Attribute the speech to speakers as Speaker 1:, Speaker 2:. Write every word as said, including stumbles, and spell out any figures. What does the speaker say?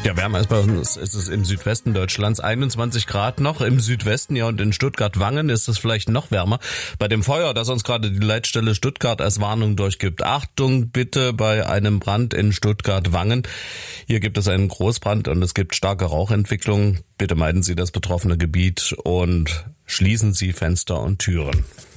Speaker 1: Ja, wärmer ist bei uns, ist es im Südwesten Deutschlands einundzwanzig Grad noch, im Südwesten, ja, und in Stuttgart-Wangen ist es vielleicht noch wärmer. Bei dem Feuer, das uns gerade die Leitstelle Stuttgart als Warnung durchgibt. Achtung bitte bei einem Brand in Stuttgart-Wangen. Hier gibt es einen Großbrand und es gibt starke Rauchentwicklung. Bitte meiden Sie das betroffene Gebiet und schließen Sie Fenster und Türen.